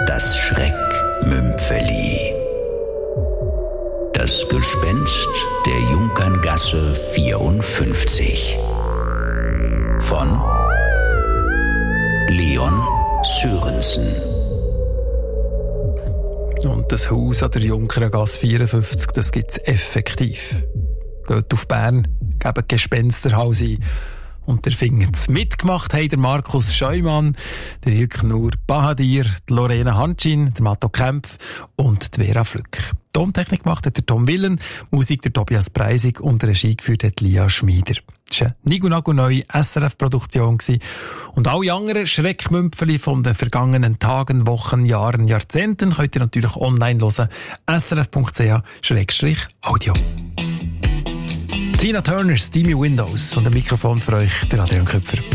Das Schreckmümpfeli. Das Gespenst der Junkerngasse 54. Von Leon Sørensen. Und das Haus an der Junkerngasse 54, das gibt es effektiv. Geht auf Bern, gebt Gespensterhaus ein. Und ihr findet es. Mitgemacht haben der Markus Scheumann, der Ilknur Bahadir, die Lorena Hanschin, der Matto Kempf und die Vera Flück. Tontechnik gemacht hat der Tom Willen, Musik der Tobias Preisig und Regie geführt hat Lia Schmieder. Das war eine Nigu-Nagu-neue SRF-Produktion und alle anderen Schreckmümpfeli von den vergangenen Tagen, Wochen, Jahren, Jahrzehnten könnt ihr natürlich online hören. srf.ch/audio. Tina Turner, Steamy Windows und ein Mikrofon für euch, der Adrian Köpfer.